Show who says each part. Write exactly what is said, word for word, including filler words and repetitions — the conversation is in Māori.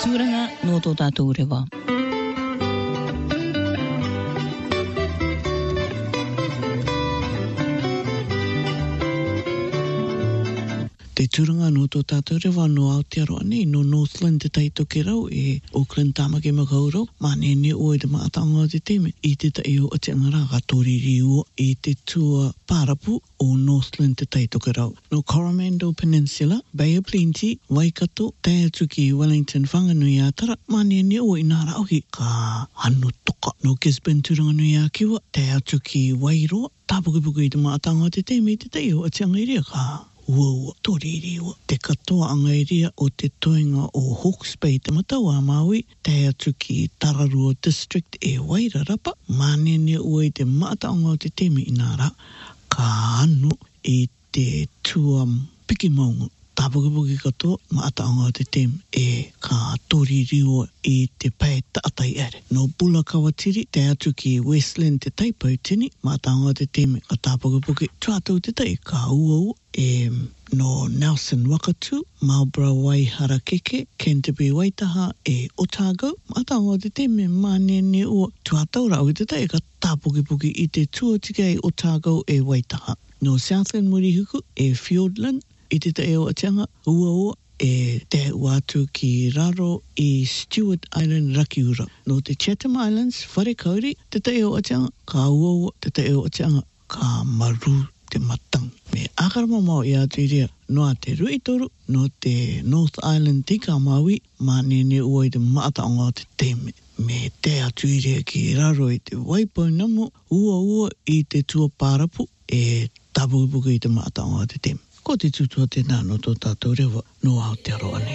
Speaker 1: tūranga no tō tātou rewa.
Speaker 2: Te turanga no tō tātou rewa no Aotearoa nei, no Northland te taitoke rau e Auckland Tāmaki Makaurau, mane ne oe te maatanga o te teme, i te tai o te angara ka tōriri ua i te tua pārapu o Northland te taitoke rau. No Coromandel Peninsula, Bay of Plenty, Waikato, Taiatuki, Wellington, Whanganui Atara, mane ne oe i nā rauhi ka anu toka. No Gisborne turanga nui a kiwa, Taiatuki, Wairoa, tāpukipuki i te maatanga o te teme, i te tai o te angairia ka ua tōriri ua. Te katoa angairia o te toenga o Hawke's Bay te matau a Maui, Taiatuki Tararua District e Wairarapa, manene ua i te maataonga o te teme i nā rā, ka anu i te tua piki maunga. Tāpukipuki katoa, maataonga o te teme e ka tōriri ua i te pai taatai ere. No Bula Kawatiri, Taiatuki Westland te taipautini, maataonga o te teme ka tāpukipuki tuatau te tai ka ua ua. E no Nelson Wakatu, Marlborough Waiharakeke, Canterbury Waitaha e Otago, maataonga o te teme manene ua tuatau rau i te tai ka tāpukipuki i te tuatika e Otago e Waitaha. No Southland Murihuku e Fiordland, i te tai o atianga, ua ua e te watu ki raro i Stewart Island Rakiura. No te Chatham Islands, Wharekauri, te tai o atianga, ka ua ua, te tai o atianga, ka maru te matang. Me akarama mau i atu iria, no a te Ruitoru, no te North Island tika Maui, manene ua i te maataonga o te teme. Me te atu iria ki raro i te Waipounamu, ua ua i te tua pārapu, e tapukipuki i te maataonga o te teme. Ko te tutua te nā no tō tātou rewa no Aotearoa nei.